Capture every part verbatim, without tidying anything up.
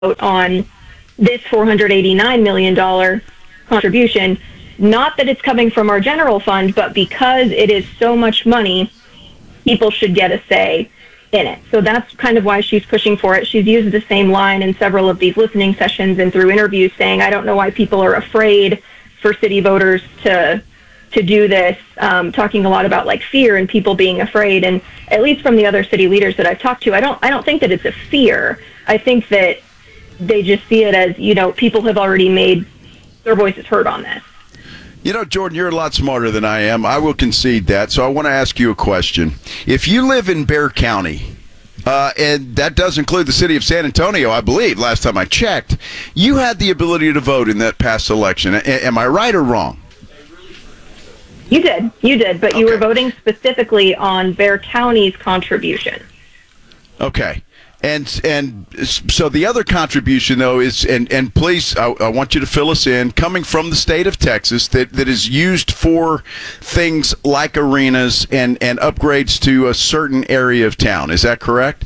on this four hundred eighty-nine million dollars contribution. Not that it's coming from our general fund, but because it is so much money, people should get a say in it. So that's kind of why she's pushing for it. She's used the same line in several of these listening sessions and through interviews, saying, I don't know why people are afraid for city voters to to do this, um, talking a lot about like fear and people being afraid. And at least from the other city leaders that I've talked to, I don't I don't think that it's a fear. I think that they just see it as, you know, people have already made their voices heard on this. You know, Jordan, you're a lot smarter than I am. I will concede that. So I want to ask you a question. If you live in Bexar County, uh, and that does include the city of San Antonio, I believe, last time I checked, you had the ability to vote in that past election. A- am I right or wrong? You did. You did. But you Okay. were voting specifically on Bexar County's contribution. Okay. And and so the other contribution, though, is, and, and please, I, I want you to fill us in, coming from the state of Texas, that, that is used for things like arenas and, and upgrades to a certain area of town. Is that correct?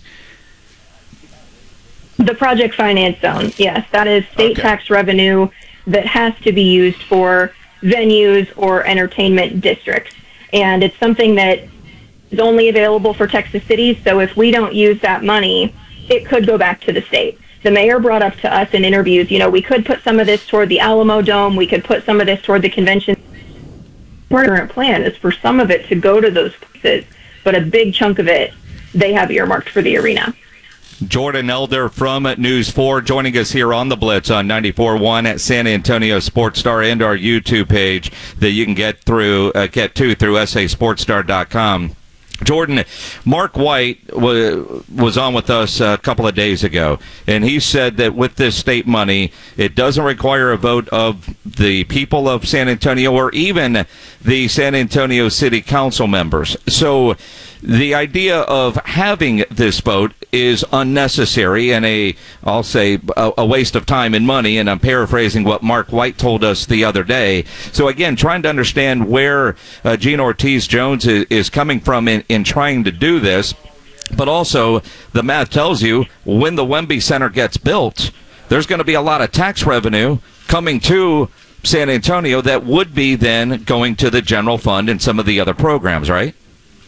The project finance zone, yes. That is state Okay. tax revenue that has to be used for venues or entertainment districts. And it's something that is only available for Texas cities. So if we don't use that money, it could go back to the state. The mayor brought up to us in interviews, you know, we could put some of this toward the Alamo Dome. We could put some of this toward the convention. Our current plan is for some of it to go to those places, but a big chunk of it they have earmarked for the arena. Jordan Elder from News four joining us here on The Blitz on ninety-four point one at San Antonio Sports Star and our YouTube page that you can get through uh, get to through S A Sports Star dot com. Jordan, Mark White w- was on with us a couple of days ago, and he said that with this state money, it doesn't require a vote of the people of San Antonio or even the San Antonio City Council members. So the idea of having this vote is unnecessary and a, I'll say, a, a waste of time and money, and I'm paraphrasing what Mark White told us the other day. So again, trying to understand where uh, Gene Ortiz-Jones is, is coming from in, in trying to do this, but also the math tells you when the Wemby Center gets built, there's going to be a lot of tax revenue coming to San Antonio that would be then going to the general fund and some of the other programs, right?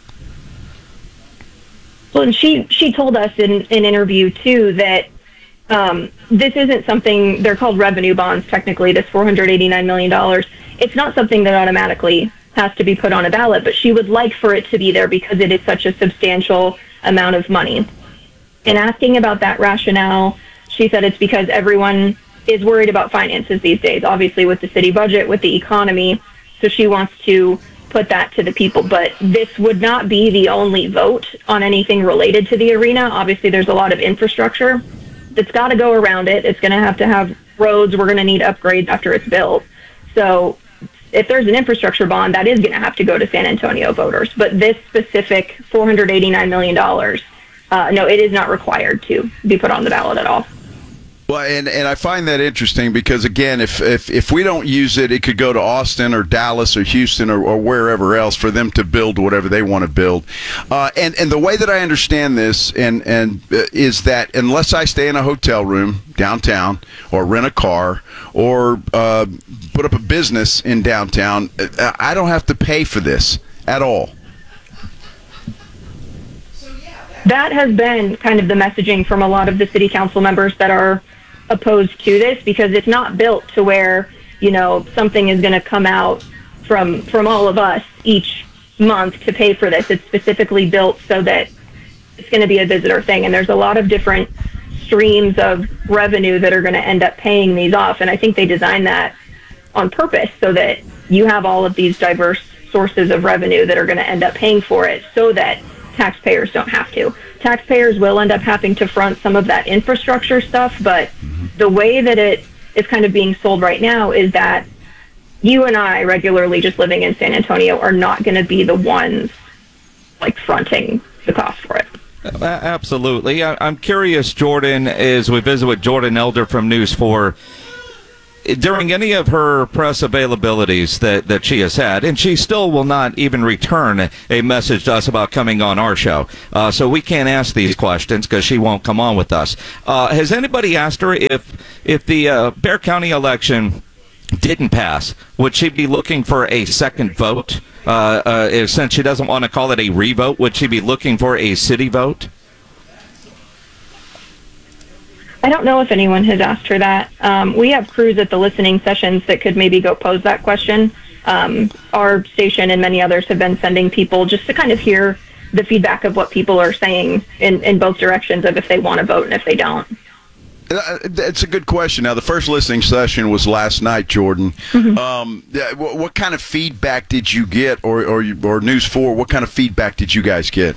Well, and she, she told us in an interview, too, that um, this isn't something, they're called revenue bonds, technically, this four hundred eighty-nine million dollars. It's not something that automatically has to be put on a ballot, but she would like for it to be there because it is such a substantial amount of money. And asking about that rationale, she said it's because everyone is worried about finances these days, obviously with the city budget, with the economy, so she wants to put that to the people. But this would not be the only vote on anything related to the arena. Obviously, there's a lot of infrastructure that's got to go around it. It's going to have to have roads. We're going to need upgrades after it's built. So if there's an infrastructure bond, that is going to have to go to San Antonio voters. But this specific four hundred eighty-nine million dollars, uh, no, it is not required to be put on the ballot at all. Well, and, and I find that interesting because, again, if, if, if we don't use it, it could go to Austin or Dallas or Houston or, or wherever else for them to build whatever they want to build. Uh, and, and the way that I understand this and, and uh, is that unless I stay in a hotel room downtown or rent a car or uh, put up a business in downtown, I don't have to pay for this at all. That has been kind of the messaging from a lot of the city council members that are opposed to this, because it's not built to where, you know, something is going to come out from from all of us each month to pay for this. It's specifically built so that it's going to be a visitor thing, and there's a lot of different streams of revenue that are going to end up paying these off, and I think they designed that on purpose so that you have all of these diverse sources of revenue that are going to end up paying for it so that taxpayers don't have to. Taxpayers will end up having to front some of that infrastructure stuff, but the way that it is kind of being sold right now is that you and I, regularly just living in San Antonio, are not going to be the ones like fronting the cost for it. Uh, absolutely. I, I'm curious, Jordan, as we visit with Jordan Elder from News four, during any of her press availabilities that, that she has had, and she still will not even return a message to us about coming on our show. Uh, so we can't ask these questions because she won't come on with us. Uh, has anybody asked her if if the uh, Bexar County election didn't pass, would she be looking for a second vote? Uh, uh, since she doesn't want to call it a revote, would she be looking for a city vote? I don't know if anyone has asked her that. Um, we have crews at the listening sessions that could maybe go pose that question. Um, our station and many others have been sending people just to kind of hear the feedback of what people are saying in, in both directions of if they want to vote and if they don't. It's a good question. Now, the first listening session was last night, Jordan. Mm-hmm. Um, what, what kind of feedback did you get, or, or, or News four, what kind of feedback did you guys get?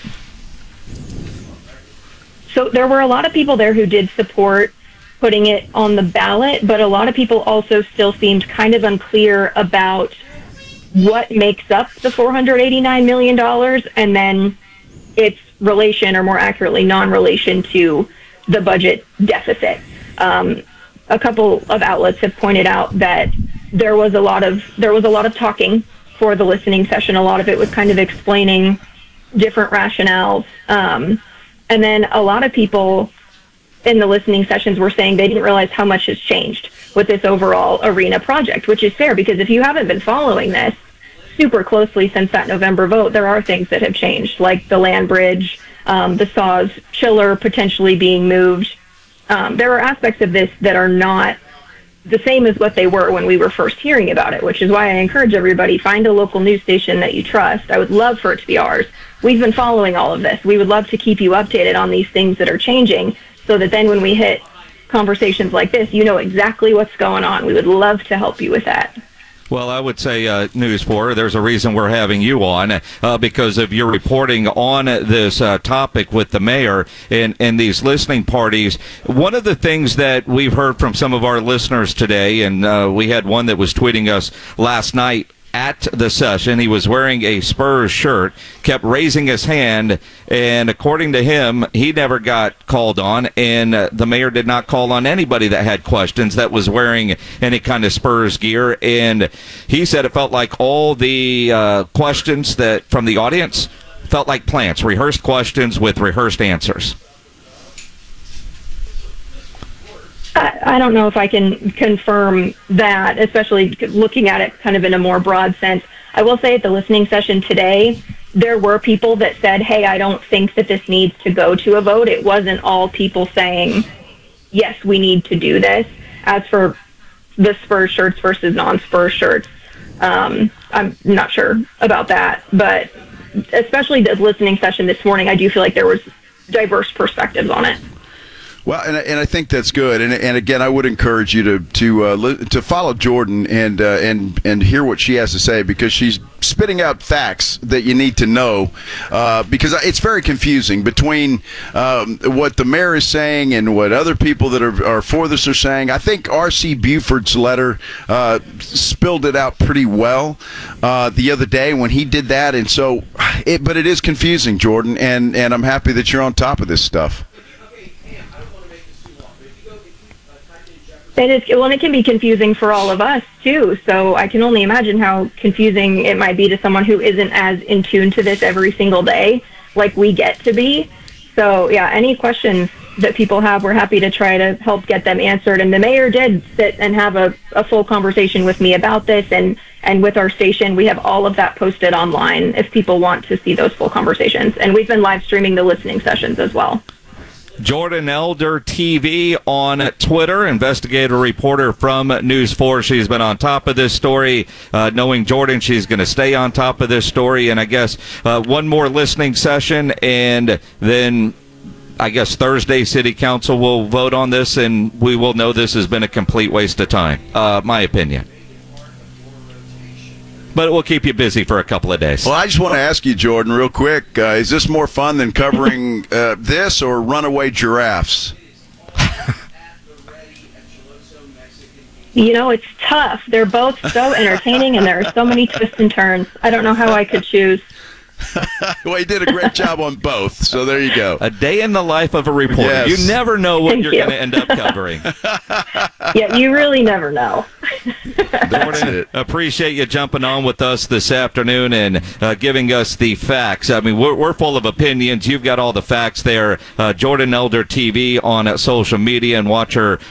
So there were a lot of people there who did support putting it on the ballot, but a lot of people also still seemed kind of unclear about what makes up the four hundred eighty-nine million dollars and then its relation, or more accurately, non-relation to the budget deficit. Um, a couple of outlets have pointed out that there was a lot of there was a lot of talking for the listening session. A lot of it was kind of explaining different rationales. Um, And then a lot of people in the listening sessions were saying they didn't realize how much has changed with this overall arena project, which is fair because if you haven't been following this super closely since that November vote, there are things that have changed, like the land bridge, um, the Saws chiller potentially being moved. Um, there are aspects of this that are not the same as what they were when we were first hearing about it, which is why I encourage everybody, find a local news station that you trust. I would love for it to be ours. We've been following all of this. We would love to keep you updated on these things that are changing so that then when we hit conversations like this, you know exactly what's going on. We would love to help you with that. Well, I would say, uh, News four, there's a reason we're having you on, uh, because of your reporting on this uh, topic with the mayor and, and these listening parties. One of the things that we've heard from some of our listeners today, and uh, we had one that was tweeting us last night at the session, he was wearing a Spurs shirt, kept raising his hand, and according to him, he never got called on, and uh, the mayor did not call on anybody that had questions that was wearing any kind of Spurs gear, and he said it felt like all the uh, questions that from the audience felt like plants, rehearsed questions with rehearsed answers. I don't know if I can confirm that, especially looking at it kind of in a more broad sense. I will say at the listening session today, there were people that said, hey, I don't think that this needs to go to a vote. It wasn't all people saying, yes, we need to do this. As for the Spurs shirts versus non-Spurs shirts, um, I'm not sure about that. But especially the listening session this morning, I do feel like there was diverse perspectives on it. Well, and, and I think that's good. And, and again, I would encourage you to to uh, li- to follow Jordan and uh, and and hear what she has to say, because she's spitting out facts that you need to know. Uh, because it's very confusing between um, what the mayor is saying and what other people that are, are for this are saying. I think R C Buford's letter uh, spilled it out pretty well uh, the other day when he did that. And so, it, but it is confusing, Jordan, and and I'm happy that you're on top of this stuff. It is, well, and it can be confusing for all of us, too. So I can only imagine how confusing it might be to someone who isn't as in tune to this every single day like we get to be. So, yeah, any questions that people have, we're happy to try to help get them answered. And the mayor did sit and have a, a full conversation with me about this, and, and with our station. We have all of that posted online if people want to see those full conversations. And we've been live streaming the listening sessions as well. Jordan Elder T V on Twitter, investigative reporter from News four. She's been on top of this story. Uh, knowing Jordan, she's going to stay on top of this story. And I guess uh, one more listening session, and then I guess Thursday City Council will vote on this, and we will know this has been a complete waste of time, uh, my opinion. But it will keep you busy for a couple of days. Well, I just want to ask you, Jordan, real quick. Uh, is this more fun than covering uh, this or runaway giraffes? You know, it's tough. They're both so entertaining, and there are so many twists and turns. I don't know how I could choose. Well, he did a great job on both, so there you go. A day in the life of a reporter. Yes. You never know what Thank you're you. going to end up covering. Yeah, you really never know. That's it. Appreciate you jumping on with us this afternoon and uh, giving us the facts. I mean, we're, we're full of opinions. You've got all the facts there. Uh, Jordan Elder T V on uh, social media, and watch her